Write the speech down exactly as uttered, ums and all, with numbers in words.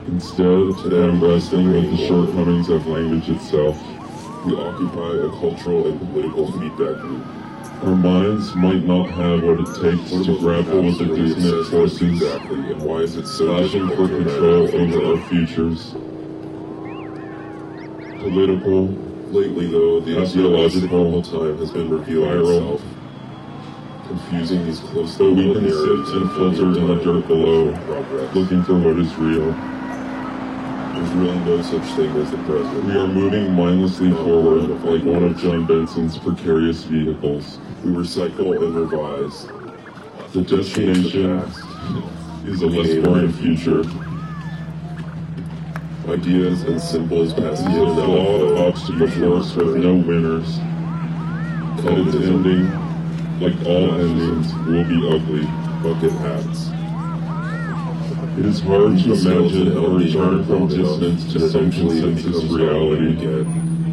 Instead, I'm wrestling with the shortcomings of language itself. We occupy a cultural and political feedback loop. Our minds might not have what it takes to grapple with the dissonant forces, exactly, and why is it so clashing for control over our futures. Political, lately though, the ideological time has been revealing viral, itself, confusing these close but we can sift and filter in the dirt below, looking for what is real. There's really no such thing as the present. We are moving mindlessly forward like one of John Benson's precarious vehicles. We recycle and revise. The destination is a less boring future. Ideas and symbols passing It's a flawed obstacle course with no winners. And its ending, like all endings, will be ugly. Bucket hats. It is hard to imagine a return from distance to some consensus reality.